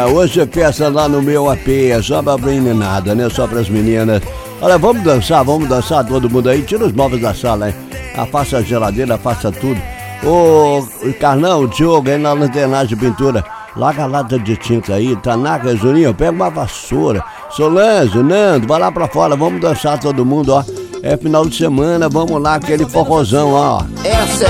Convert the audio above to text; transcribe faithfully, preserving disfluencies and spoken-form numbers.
Hoje é festa lá no meu A P, é só pra meninada, né? Só pras meninas. Olha, vamos dançar, vamos dançar todo mundo aí. Tira os móveis da sala, hein? Afasta a geladeira, afasta tudo. Ô, Carlão, o Diogo aí na lanternagem de pintura. Larga a lata de tinta aí, Tanaka, Juninho, pega uma vassoura. Solange, Nando, vai lá pra fora, vamos dançar todo mundo, ó. É final de semana, vamos lá, aquele forrozão, ó. Essa